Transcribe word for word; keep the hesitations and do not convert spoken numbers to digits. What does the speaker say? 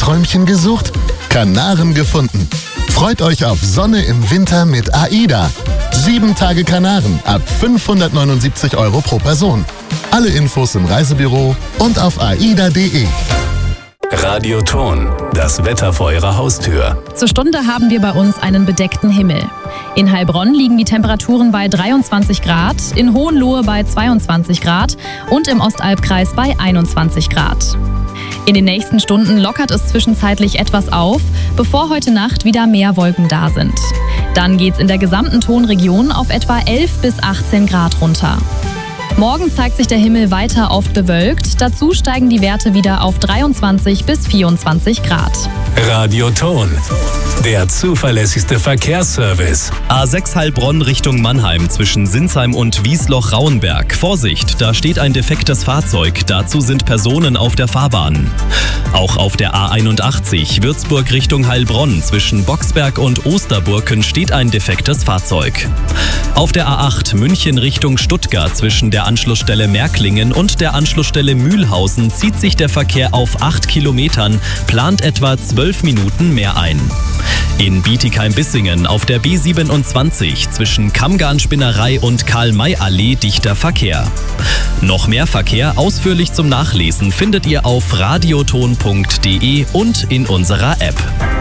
Sonnenträumchen gesucht? Kanaren gefunden. Freut euch auf Sonne im Winter mit AIDA. Sieben Tage Kanaren ab fünfhundertneunundsiebzig Euro pro Person. Alle Infos im Reisebüro und auf aida punkt de. Radioton, das Wetter vor Ihrer Haustür. Zur Stunde haben wir bei uns einen bedeckten Himmel. In Heilbronn liegen die Temperaturen bei dreiundzwanzig Grad, in Hohenlohe bei zweiundzwanzig Grad und im Ostalbkreis bei einundzwanzig Grad. In den nächsten Stunden lockert es zwischenzeitlich etwas auf, bevor heute Nacht wieder mehr Wolken da sind. Dann geht's in der gesamten Tonregion auf etwa elf bis achtzehn Grad runter. Morgen zeigt sich der Himmel weiter oft bewölkt, dazu steigen die Werte wieder auf dreiundzwanzig bis vierundzwanzig Grad. Radioton, der zuverlässigste Verkehrsservice. A sechs Heilbronn Richtung Mannheim zwischen Sinsheim und Wiesloch-Rauenberg. Vorsicht, da steht ein defektes Fahrzeug, dazu sind Personen auf der Fahrbahn. Auch auf der A einundachtzig Würzburg Richtung Heilbronn zwischen Boxberg und Osterburken steht ein defektes Fahrzeug. Auf der A acht München Richtung Stuttgart zwischen der Anschlussstelle Märklingen und der Anschlussstelle Mühlhausen zieht sich der Verkehr auf acht Kilometern, plant etwa zwölf Minuten mehr ein. In Bietigheim-Bissingen auf der B siebenundzwanzig zwischen Kammgarn-Spinnerei und Karl-May-Allee dichter Verkehr. Noch mehr Verkehr ausführlich zum Nachlesen findet ihr auf radioton punkt de und in unserer App.